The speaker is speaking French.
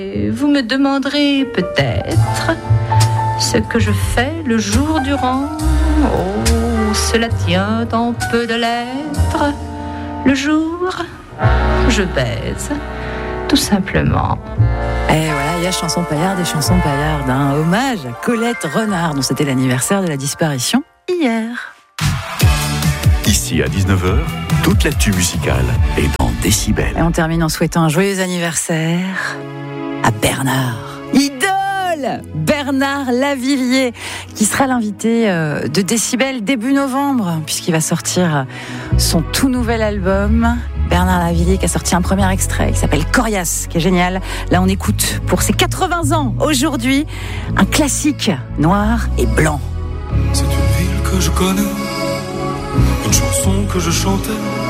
Vous me demanderez peut-être ce que je fais le jour durant. Oh, cela tient en peu de lettres. Le jour, je baise, tout simplement. Et voilà, il y a Chanson Paillarde et Chanson Paillarde, un hommage à Colette Renard, dont c'était l'anniversaire de la disparition hier. Ici à 19h, toute l'actu musicale est dans Décibel. Et on termine en souhaitant un joyeux anniversaire à Bernard, idole Bernard Lavilliers, qui sera l'invité de Décibel début novembre, puisqu'il va sortir son tout nouvel album. Bernard Lavilliers qui a sorti un premier extrait qui s'appelle Coriace, qui est génial. Là, on écoute pour ses 80 ans aujourd'hui un classique noir et blanc. C'est une ville que je connais, une chanson que je chantais